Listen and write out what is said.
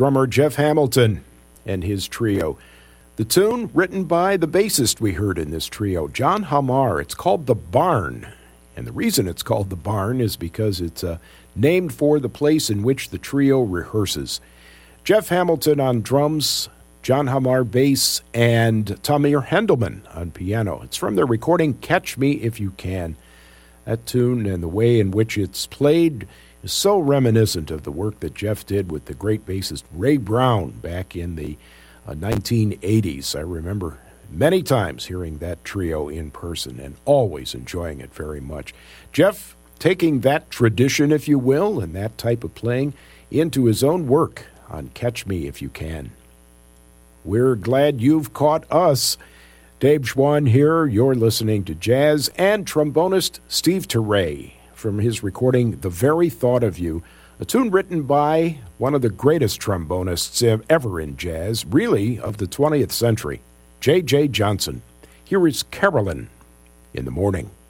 drummer Jeff Hamilton and his trio. The tune written by the bassist we heard in this trio, John Hamar. It's called The Barn. And the reason it's called The Barn is because it's named for the place in which the trio rehearses. Jeff Hamilton on drums, John Hamar bass, and Tamir Hendelman on piano. It's from their recording Catch Me If You Can. That tune and the way in which it's played is so reminiscent of the work that Jeff did with the great bassist Ray Brown back in the 1980s. I remember many times hearing that trio in person and always enjoying it very much. Jeff taking that tradition, if you will, and that type of playing into his own work on Catch Me If You Can. We're glad you've caught us. Dave Schwann here. You're listening to jazz and trombonist Steve Turre from his recording The Very Thought of You, a tune written by one of the greatest trombonists ever in jazz, really of the 20th century, J.J. Johnson. Here is Carolyn in the Morning.